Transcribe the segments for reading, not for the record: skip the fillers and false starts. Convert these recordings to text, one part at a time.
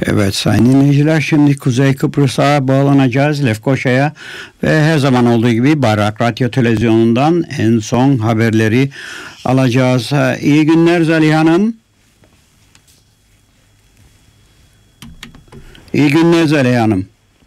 Evet sayın dinleyiciler, şimdi Kuzey Kıbrıs'a bağlanacağız, Lefkoşa'ya, ve her zaman olduğu gibi Bayrak Radyo Televizyonu'ndan en son haberleri alacağız. İyi günler Zaliha Hanım. İyi günler Zaliha Hanım.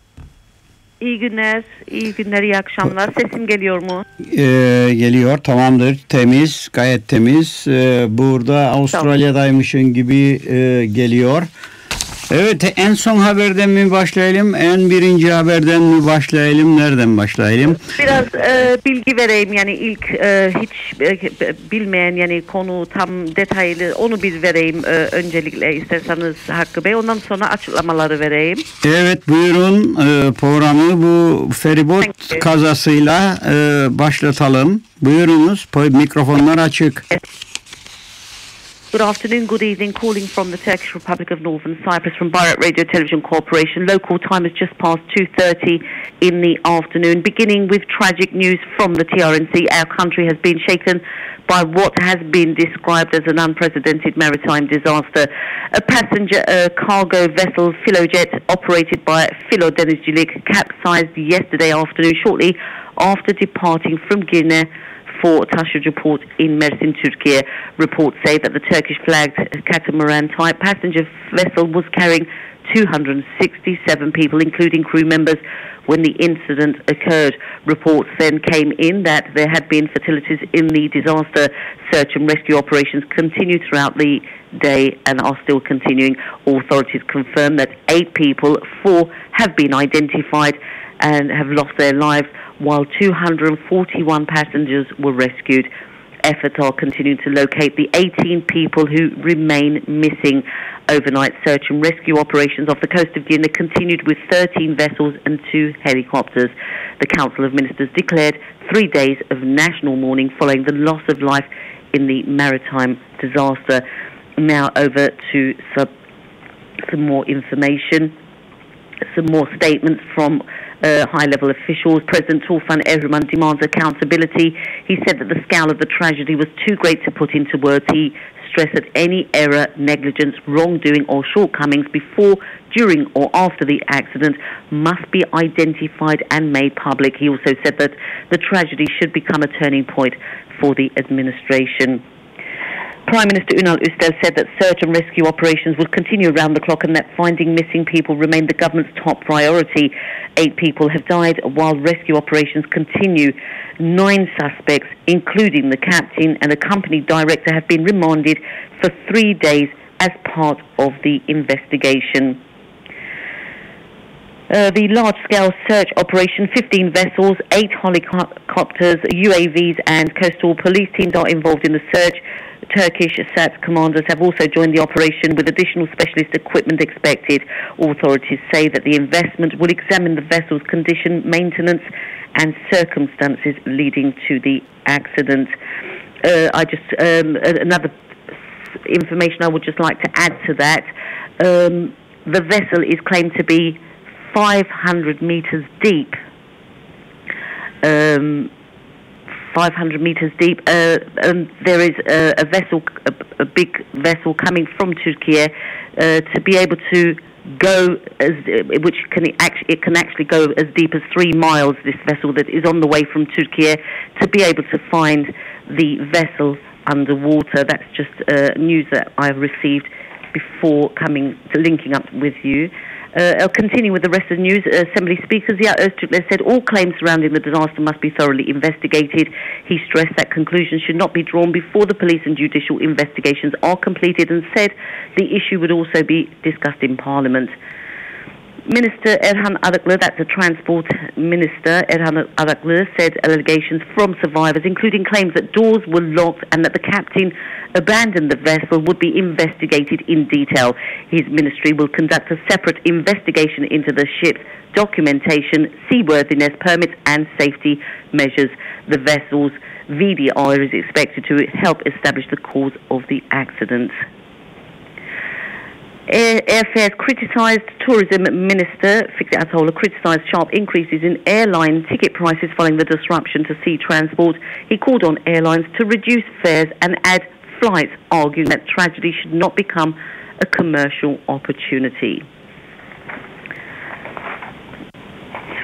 İyi günler, iyi akşamlar. Sesim geliyor mu? Geliyor, tamamdır, temiz, gayet temiz. Burada Avustralya'daymışın gibi geliyor. Evet, en son haberden mi başlayalım, en birinci haberden mi başlayalım, nereden başlayalım? Biraz bilgi vereyim, yani ilk hiç bilmeyen, yani konu tam detaylı, onu bir vereyim öncelikle isterseniz Hakkı Bey, ondan sonra açıklamaları vereyim. Evet, buyurun, programı bu feribot kazasıyla başlatalım. Buyurunuz, mikrofonlar açık. Good afternoon, good evening. Calling from the Turkish Republic of Northern Cyprus from Bayrak Radio Television Corporation. Local time is just past 2:30 in the afternoon. Beginning with tragic news from the TRNC, our country has been shaken by what has been described as an unprecedented maritime disaster. A passenger cargo vessel, Filojet, operated by Filo Denizcilik, capsized yesterday afternoon shortly after departing from Girne for taşıyıcı port in Mersin, Turkey. Reports say that the Turkish-flagged catamaran-type passenger vessel was carrying 267 people, including crew members, when the incident occurred. Reports then came in that there had been fatalities in the disaster. Search and rescue operations continued throughout the day and are still continuing. Authorities confirm that 8 people, 4 have been identified and have lost their lives, while 241 passengers were rescued. Efforts are continuing to locate the 18 people who remain missing. Overnight search and rescue operations off the coast of Guinea continued with 13 vessels and 2 helicopters. The Council of Ministers declared 3 days of national mourning following the loss of life in the maritime disaster. Now over to some more information, some more statements from high-level officials. President Tufan Erdogan demands accountability. He said that the scale of the tragedy was too great to put into words. He stressed that any error, negligence, wrongdoing or shortcomings before, during or after the accident must be identified and made public. He also said that the tragedy should become a turning point for the administration. Prime Minister Ünal Üstel said that search and rescue operations will continue around the clock and that finding missing people remain the government's top priority. 8 people have died while rescue operations continue. 9 suspects, including the captain and a company director, have been remanded for 3 days as part of the investigation. The large-scale search operation, 15 vessels, 8 helicopters, UAVs and coastal police teams are involved in the search. Turkish SAT commanders have also joined the operation with additional specialist equipment expected. Authorities say that the investment will examine the vessel's condition, maintenance and circumstances leading to the accident. Another information I would just like to add to that. The vessel is claimed to be 500 meters deep. 500 meters deep. And there is a vessel, a big vessel coming from Turkey to be able to go which can actually go as deep as 3 miles. This vessel that is on the way from Turkey, to be able to find the vessel underwater. That's just news that I've received before linking up with you. I'll continue with the rest of the news. Assembly Speaker Ziya Öztürk said all claims surrounding the disaster must be thoroughly investigated. He stressed that conclusions should not be drawn before the police and judicial investigations are completed, and said the issue would also be discussed in Parliament. Minister Erhan Arıklı, that's the Transport Minister, Erhan Arıklı, said allegations from survivors, including claims that doors were locked and that the captain abandoned the vessel, would be investigated in detail. His ministry will conduct a separate investigation into the ship's documentation, seaworthiness permits and safety measures. The vessel's VDR is expected to help establish the cause of the accident. Airfares criticised. Tourism Minister Fikret Ataoğlu criticised sharp increases in airline ticket prices following the disruption to sea transport. He called on airlines to reduce fares and add flights, arguing that tragedy should not become a commercial opportunity.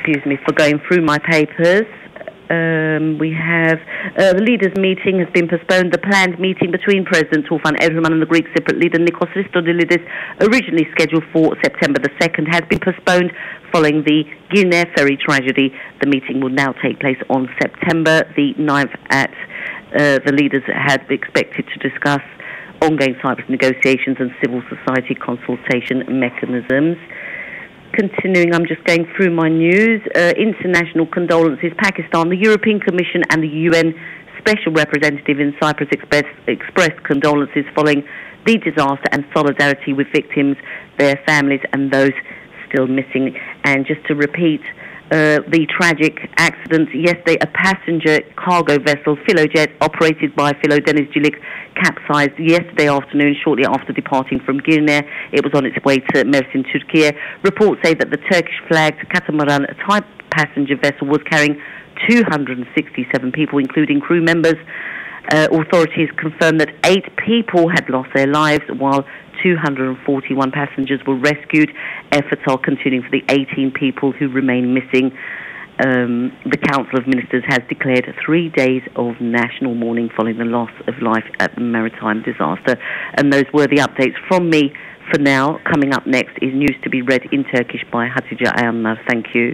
excuse me for going through my papers. We have the leaders' meeting has been postponed. The planned meeting between President Tufan Erdogan and the Greek Cypriot leader Nikos Christodoulidis, originally scheduled for September the 2nd, has been postponed following the Girne ferry tragedy. The meeting will now take place on September the 9th at the leaders had expected to discuss ongoing Cyprus negotiations and civil society consultation mechanisms. Continuing, I'm just going through my news. International condolences. Pakistan, the European Commission and the UN Special Representative in Cyprus expressed condolences following the disaster and solidarity with victims, their families and those still missing. And just to repeat, the tragic accident yesterday, a passenger cargo vessel, Filojet, operated by Philo Deniz Cilik, capsized yesterday afternoon shortly after departing from Girne. It was on its way to Mersin, Turkey. Reports say that the Turkish-flagged catamaran type passenger vessel was carrying 267 people, including crew members. Authorities confirmed that 8 people had lost their lives, while 241 passengers were rescued. Efforts are continuing for the 18 people who remain missing. The Council of Ministers has declared 3 days of national mourning following the loss of life at the maritime disaster. And those were the updates from me for now. Coming up next is news to be read in Turkish by Hatice Ayanlar. Thank you.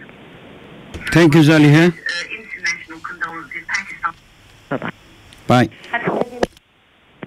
Thank you, Zaliha. International condolences, Pakistan. Bye-bye. Bye.